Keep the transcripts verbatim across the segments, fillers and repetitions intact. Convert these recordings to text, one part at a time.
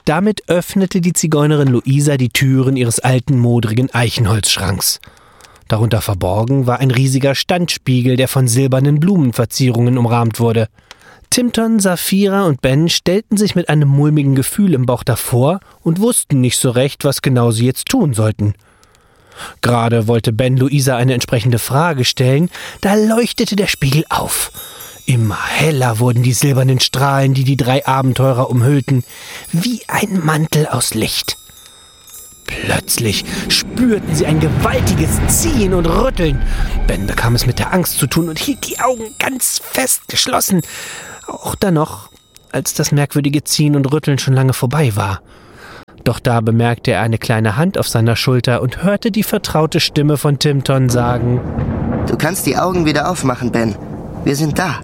Damit öffnete die Zigeunerin Luisa die Türen ihres alten, modrigen Eichenholzschranks. Darunter verborgen war ein riesiger Standspiegel, der von silbernen Blumenverzierungen umrahmt wurde. Timton, Saphira und Ben stellten sich mit einem mulmigen Gefühl im Bauch davor und wussten nicht so recht, was genau sie jetzt tun sollten. Gerade wollte Ben Luisa eine entsprechende Frage stellen, da leuchtete der Spiegel auf. Immer heller wurden die silbernen Strahlen, die die drei Abenteurer umhüllten, wie ein Mantel aus Licht. Plötzlich spürten sie ein gewaltiges Ziehen und Rütteln. Ben bekam es mit der Angst zu tun und hielt die Augen ganz fest geschlossen. Auch dann noch, als das merkwürdige Ziehen und Rütteln schon lange vorbei war. Doch da bemerkte er eine kleine Hand auf seiner Schulter und hörte die vertraute Stimme von Timton sagen: Du kannst die Augen wieder aufmachen, Ben. Wir sind da.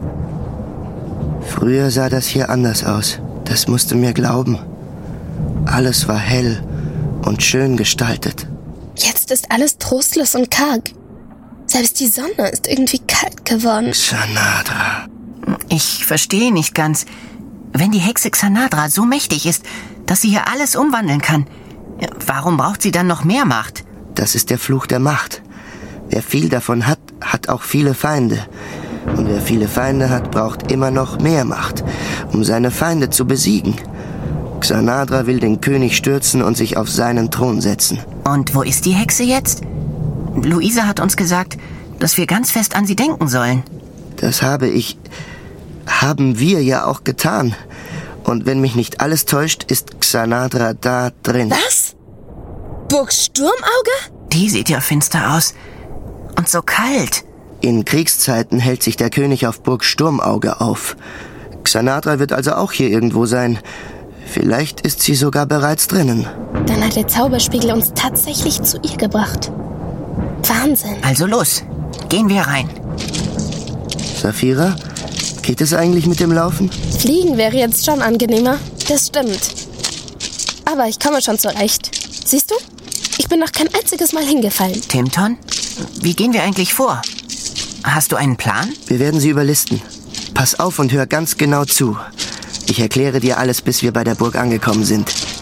Früher sah das hier anders aus. Das musst du mir glauben. Alles war hell und schön gestaltet. Jetzt ist alles trostlos und karg. Selbst die Sonne ist irgendwie kalt geworden. Xanadra. Ich verstehe nicht ganz. Wenn die Hexe Xanadra so mächtig ist, dass sie hier alles umwandeln kann, warum braucht sie dann noch mehr Macht? Das ist der Fluch der Macht. Wer viel davon hat, hat auch viele Feinde. Und wer viele Feinde hat, braucht immer noch mehr Macht, um seine Feinde zu besiegen. Xanadra will den König stürzen und sich auf seinen Thron setzen. Und wo ist die Hexe jetzt? Luisa hat uns gesagt, dass wir ganz fest an sie denken sollen. Das habe ich... haben wir ja auch getan. Und wenn mich nicht alles täuscht, ist Xanadra da drin. Was? Burg Sturmauge? Die sieht ja finster aus. Und so kalt. In Kriegszeiten hält sich der König auf Burg Sturmauge auf. Xanadra wird also auch hier irgendwo sein. Vielleicht ist sie sogar bereits drinnen. Dann hat der Zauberspiegel uns tatsächlich zu ihr gebracht. Wahnsinn. Also los, gehen wir rein. Saphira, geht es eigentlich mit dem Laufen? Fliegen wäre jetzt schon angenehmer. Das stimmt. Aber ich komme schon zurecht. Siehst du? Ich bin noch kein einziges Mal hingefallen. Timton, wie gehen wir eigentlich vor? Hast du einen Plan? Wir werden sie überlisten. Pass auf und hör ganz genau zu. Ich erkläre dir alles, bis wir bei der Burg angekommen sind.